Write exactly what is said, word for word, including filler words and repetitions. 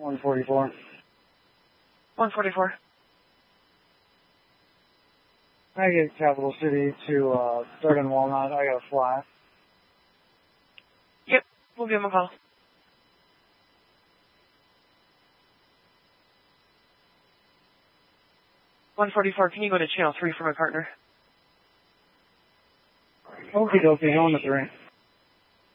one forty-four. one forty-four. I get Capital City to uh, Third and Walnut. I got to fly. Yep, we'll give him a call. one forty-four, can you go to channel three for my partner? Okie dokie, on the three.